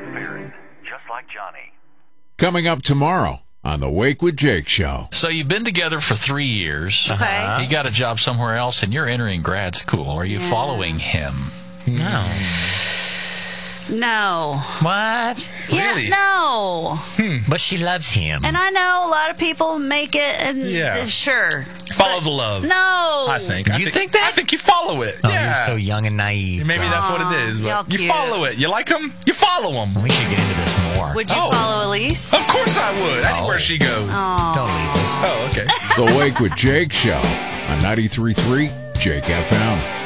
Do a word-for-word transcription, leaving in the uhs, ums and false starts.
Barron, just like Johnny. Coming up tomorrow on the Wake with Jake show. So you've been together for three years. Okay. Uh-huh. You got a job somewhere else, and you're entering grad school. Are you Yeah. following him? No. No. What? Really? Yeah, no. But she loves him. And I know a lot of people make it, and Yeah. uh, sure. Follow the love. No. I think. I You think that? I think you follow it. Oh, yeah. you're so young and naive. Maybe that's what it is. y'all But you cute. follow it. You like them? You follow them. We should get into this more. Would you Oh. follow Elise? Of course I would. Anywhere Oh. she goes. Don't leave us. Oh, okay. The Wake with Jake show on ninety-three point three Jake F M.